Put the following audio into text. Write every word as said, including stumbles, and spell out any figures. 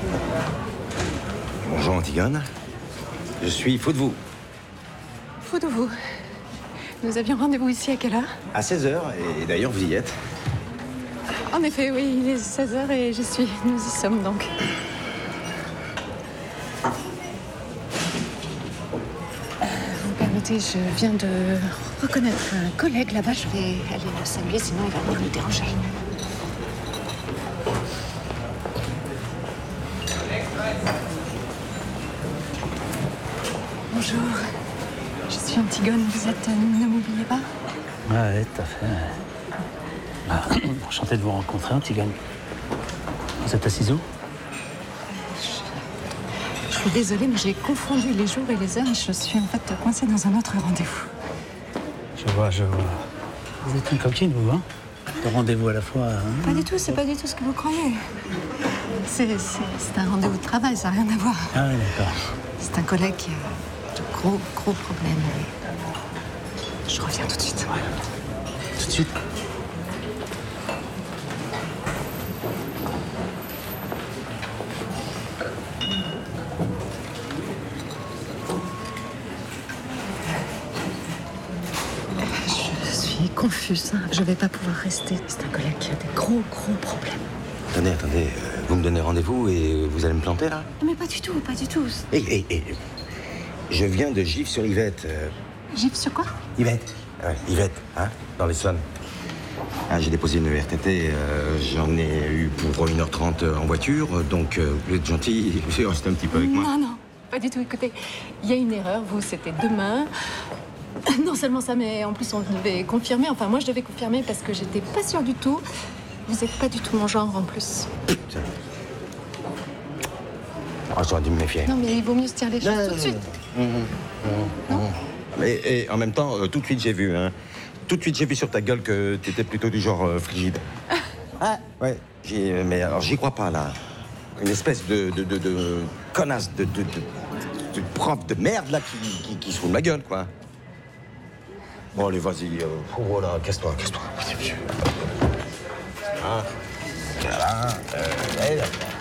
Bonjour Antigone. Je suis fou de vous. Fou de vous. Nous avions rendez-vous ici à quelle heure? À seize heures, et d'ailleurs vous y êtes. En effet, oui, il est seize heures et j'y suis. Nous y sommes donc. Euh, vous permettez, je viens de reconnaître un collègue là-bas. Je vais aller le saluer, sinon il va venir nous déranger. Bonjour. Je suis Antigone. Vous êtes... Euh, ne m'oubliez pas? Ouais, tout à fait. Ah, enchanté de vous rencontrer, Antigone. Vous êtes assise où? Je suis désolée, mais j'ai confondu les jours et les heures et je suis en fait coincée dans un autre rendez-vous. Je vois, je vois. Vous êtes une coquine, vous, hein? De rendez-vous à la fois. Hein? Pas du tout, c'est pas du tout ce que vous croyez. C'est, c'est, c'est un rendez-vous de travail, ça n'a rien à voir. Ah oui, d'accord. C'est un collègue qui a de gros, gros problèmes. Et je reviens tout de suite. Ouais. Tout de suite. Je suis confuse, hein. Je vais pas pouvoir rester. C'est un collègue qui a des gros, gros problèmes. Attendez, attendez, euh, vous me donnez rendez-vous et vous allez me planter là? Mais pas du tout, pas du tout. Hé, hé, hé. Je viens de Gif-sur-Yvette. Euh... Gif sur quoi? Yvette. Ouais, Yvette, hein, dans l'Essonne. Ah, j'ai déposé une R T T, euh, j'en ai eu pour une heure trente en voiture, donc euh, vous êtes gentil, restez un petit peu avec moi. Non, non, pas du tout. Écoutez, il y a une erreur. Vous, c'était demain. Non seulement ça, mais en plus, on devait confirmer. Enfin, moi, je devais confirmer parce que j'étais pas sûre du tout. Vous êtes pas du tout mon genre, en plus. Putain. Oh, j'aurais dû me méfier. Non, mais il vaut mieux se dire les choses tout de suite. Mmh, mmh, mmh, mmh. Et, et en même temps, euh, tout de suite, j'ai vu, hein. Tout de suite, j'ai vu sur ta gueule que t'étais plutôt du genre euh, frigide. Ah, ouais. J'ai, mais alors, j'y crois pas, là. Une espèce de, de, de, de connasse, de, de, de, de prof de merde, là, qui, qui, qui se fout de ma gueule, quoi. Bon, allez, vas-y. Euh, oh, voilà, casse-toi, casse-toi. Ah, voilà. Euh, ouais,